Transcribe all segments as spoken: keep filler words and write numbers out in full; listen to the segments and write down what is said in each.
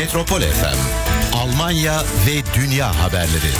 Metropol F M, Almanya ve dünya haberleri.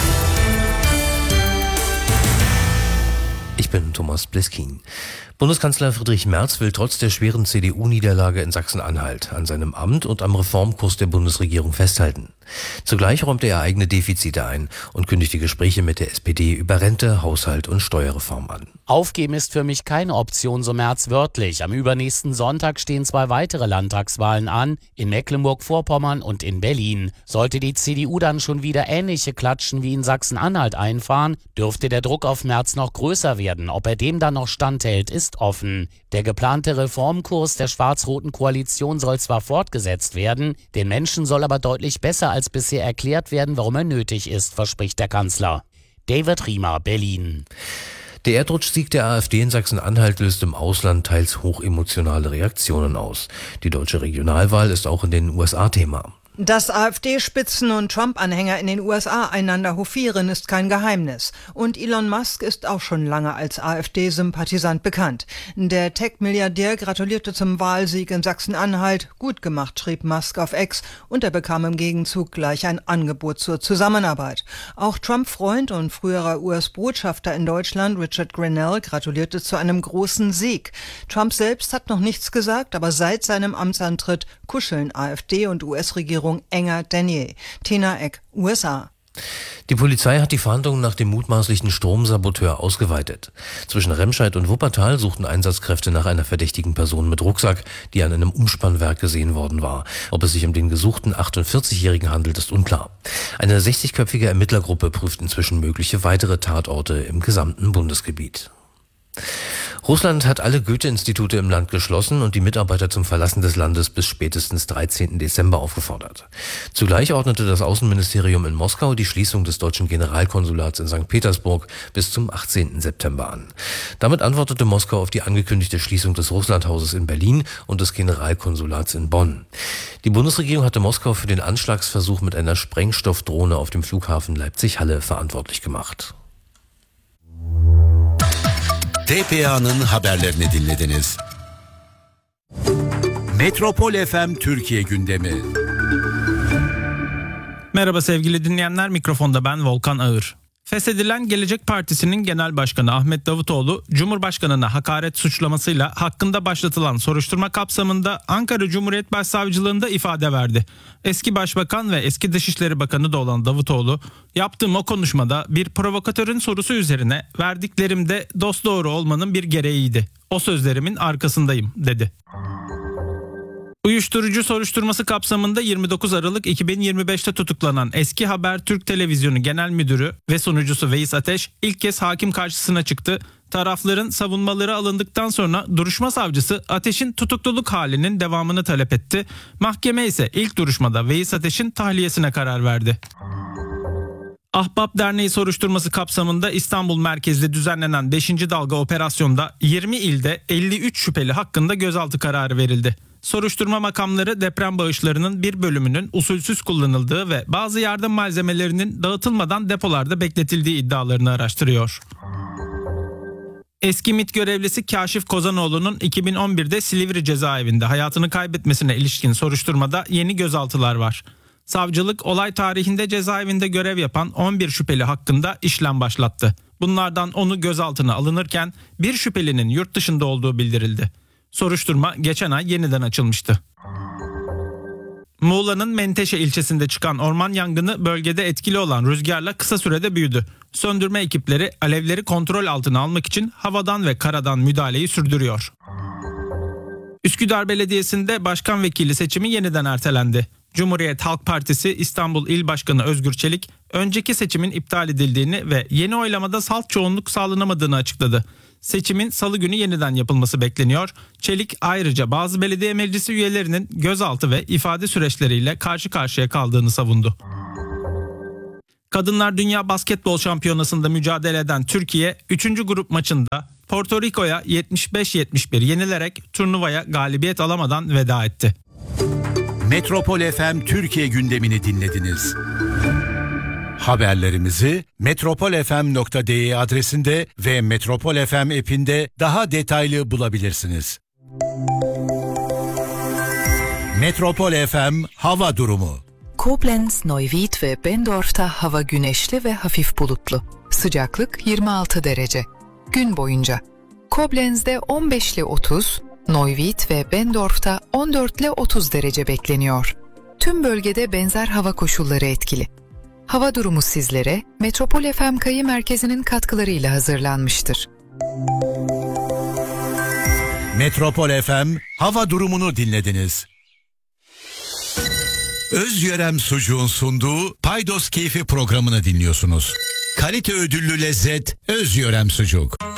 Ich bin Thomas Bliskin. Bundeskanzler Friedrich Merz will trotz der schweren C D U-Niederlage in Sachsen-Anhalt an seinem Amt und am Reformkurs der Bundesregierung festhalten. Zugleich räumte er eigene Defizite ein und kündigte Gespräche mit der S P D über Rente, Haushalt und Steuerreform an. Aufgeben ist für mich keine Option, so Merz wörtlich. Am übernächsten Sonntag stehen zwei weitere Landtagswahlen an, in Mecklenburg-Vorpommern und in Berlin. Sollte die C D U dann schon wieder ähnliche Klatschen wie in Sachsen-Anhalt einfahren, dürfte der Druck auf Merz noch größer werden. Ob er dem dann noch standhält, ist offen. Der geplante Reformkurs der schwarz-roten Koalition soll zwar fortgesetzt werden, den Menschen soll aber deutlich besser als bisher erklärt werden, warum er nötig ist, verspricht der Kanzler. David Riemer, Berlin. Der Erdrutschsieg der AfD in Sachsen-Anhalt löst im Ausland teils hochemotionale Reaktionen aus. Die deutsche Regionalwahl ist auch in den U S A Thema. Dass AfD-Spitzen und Trump-Anhänger in den U S A einander hofieren, ist kein Geheimnis. Und Elon Musk ist auch schon lange als AfD-Sympathisant bekannt. Der Tech-Milliardär gratulierte zum Wahlsieg in Sachsen-Anhalt. Gut gemacht, schrieb Musk auf X, und er bekam im Gegenzug gleich ein Angebot zur Zusammenarbeit. Auch Trump-Freund und früherer U S-Botschafter in Deutschland, Richard Grenell, gratulierte zu einem großen Sieg. Trump selbst hat noch nichts gesagt, aber seit seinem Amtsantritt kuscheln AfD und U S-Regierung enger denn je. Tina Eck, U S A. Die Polizei hat die Fahndung nach dem mutmaßlichen Stromsaboteur ausgeweitet. Zwischen Remscheid und Wuppertal suchten Einsatzkräfte nach einer verdächtigen Person mit Rucksack, die an einem Umspannwerk gesehen worden war. Ob es sich um den gesuchten achtundvierzigjährigen handelt, ist unklar. Eine sechzigköpfige Ermittlergruppe prüft inzwischen mögliche weitere Tatorte im gesamten Bundesgebiet. Russland hat alle Goethe-Institute im Land geschlossen und die Mitarbeiter zum Verlassen des Landes bis spätestens dreizehnten Dezember aufgefordert. Zugleich ordnete das Außenministerium in Moskau die Schließung des deutschen Generalkonsulats in Sankt Petersburg bis zum achtzehnten September an. Damit antwortete Moskau auf die angekündigte Schließung des Russlandhauses in Berlin und des Generalkonsulats in Bonn. Die Bundesregierung hatte Moskau für den Anschlagsversuch mit einer Sprengstoffdrohne auf dem Flughafen Leipzig-Halle verantwortlich gemacht. T P A'nın haberlerini dinlediniz. Metropol F M Türkiye gündemi. Merhaba sevgili dinleyenler, mikrofonda ben Volkan Ağır. Feshedilen Gelecek Partisi'nin Genel Başkanı Ahmet Davutoğlu, Cumhurbaşkanı'na hakaret suçlamasıyla hakkında başlatılan soruşturma kapsamında Ankara Cumhuriyet Başsavcılığında ifade verdi. Eski Başbakan ve eski Dışişleri Bakanı da olan Davutoğlu, yaptığım o konuşmada bir provokatörün sorusu üzerine verdiklerimde dosdoğru olmanın bir gereğiydi. O sözlerimin arkasındayım dedi. Uyuşturucu soruşturması kapsamında yirmi dokuz Aralık iki bin yirmi beşte tutuklanan eski Habertürk Televizyonu Genel Müdürü ve sunucusu Veys Ateş ilk kez hakim karşısına çıktı. Tarafların savunmaları alındıktan sonra duruşma savcısı Ateş'in tutukluluk halinin devamını talep etti. Mahkeme ise ilk duruşmada Veys Ateş'in tahliyesine karar verdi. Ahbap Derneği soruşturması kapsamında İstanbul merkezli düzenlenen beşinci dalga operasyonda yirmi ilde elli üç şüpheli hakkında gözaltı kararı verildi. Soruşturma makamları deprem bağışlarının bir bölümünün usulsüz kullanıldığı ve bazı yardım malzemelerinin dağıtılmadan depolarda bekletildiği iddialarını araştırıyor. Eski MİT görevlisi Kaşif Kozanoğlu'nun iki bin on birde Silivri cezaevinde hayatını kaybetmesine ilişkin soruşturmada yeni gözaltılar var. Savcılık olay tarihinde cezaevinde görev yapan on bir şüpheli hakkında işlem başlattı. Bunlardan onu gözaltına alınırken bir şüphelinin yurt dışında olduğu bildirildi. Soruşturma geçen ay yeniden açılmıştı. Muğla'nın Menteşe ilçesinde çıkan orman yangını bölgede etkili olan rüzgarla kısa sürede büyüdü. Söndürme ekipleri alevleri kontrol altına almak için havadan ve karadan müdahaleyi sürdürüyor. Üsküdar Belediyesi'nde başkan vekili seçimi yeniden ertelendi. Cumhuriyet Halk Partisi İstanbul İl Başkanı Özgür Çelik, önceki seçimin iptal edildiğini ve yeni oylamada salt çoğunluk sağlanamadığını açıkladı. Seçimin salı günü yeniden yapılması bekleniyor. Çelik ayrıca bazı belediye meclisi üyelerinin gözaltı ve ifade süreçleriyle karşı karşıya kaldığını savundu. Kadınlar Dünya Basketbol Şampiyonası'nda mücadele eden Türkiye üçüncü grup maçında Porto Rico'ya yetmiş beş yetmiş bir yenilerek turnuvaya galibiyet alamadan veda etti. Metropol F M Türkiye gündemini dinlediniz. Haberlerimizi metropol f m nokta d e adresinde ve Metropol F M app'inde daha detaylı bulabilirsiniz. Metropol F M hava durumu. Koblenz, Neuwied ve Bendorf'ta hava güneşli ve hafif bulutlu. Sıcaklık yirmi altı derece. Gün boyunca Koblenz'de on beş ile otuz, Neuwied ve Bendorf'ta on dört ile otuz derece bekleniyor. Tüm bölgede benzer hava koşulları etkili. Hava durumu sizlere Metropol F M Kayı Merkezi'nin katkılarıyla hazırlanmıştır. Metropol F M hava durumunu dinlediniz. Özyörem Sucuğun sunduğu Paydos Keyfi programını dinliyorsunuz. Kalite ödüllü lezzet Özyörem Sucuk.